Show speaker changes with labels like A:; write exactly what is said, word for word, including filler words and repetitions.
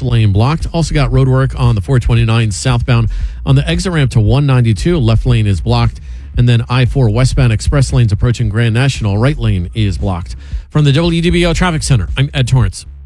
A: left lane blocked. Also got road work on the four twenty-nine southbound on the exit ramp to one ninety-two. Left lane is blocked. And then I four westbound express lanes approaching Grand National. Right lane is blocked. From the W D B O Traffic Center, I'm Ed Torrance.